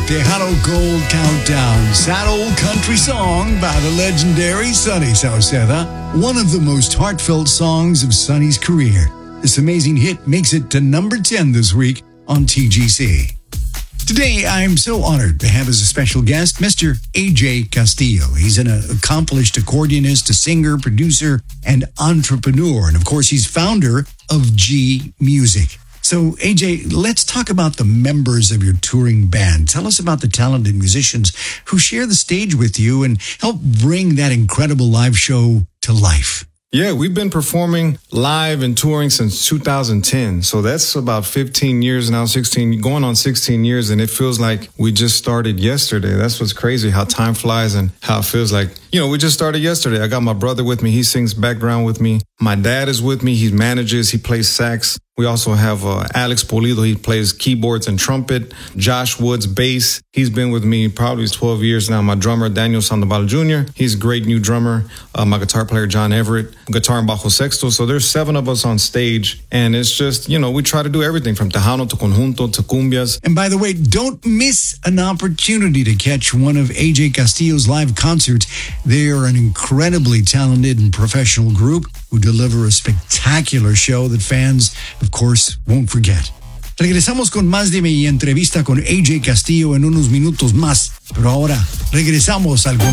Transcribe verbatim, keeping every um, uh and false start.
Tejano Gold Countdown, sad old country song by the legendary Sonny Sauceda, one of the most heartfelt songs of Sonny's career. This amazing hit makes it to number ten this week on T G C. Today, I'm so honored to have as a special guest Mister A J Castillo. He's an accomplished accordionist, a singer, producer, and entrepreneur. And of course, he's founder of G Music. So, A J, let's talk about the members of your touring band. Tell us about the talented musicians who share the stage with you and help bring that incredible live show to life. Yeah, we've been performing live and touring since two thousand ten. So that's about fifteen years now, sixteen, going on sixteen years. And it feels like we just started yesterday. That's what's crazy, how time flies and how it feels like, you know, we just started yesterday. I got my brother with me. He sings background with me. My dad is with me. He manages. He plays sax. We also have uh, Alex Polido. He plays keyboards and trumpet. Josh Woods, bass. He's been with me probably twelve years now. My drummer, Daniel Sandoval Junior He's a great new drummer. Uh, my guitar player, John Everett. Guitar and bajo sexto. So there's seven of us on stage. And it's just, you know, we try to do everything from Tejano to Conjunto to Cumbias. And by the way, don't miss an opportunity to catch one of A J Castillo's live concerts. They are an incredibly talented and professional group who deliver a spectacular show that fans, of course, won't forget. Regresamos con más de mi entrevista con A J Castillo en unos minutos más. Pero ahora regresamos al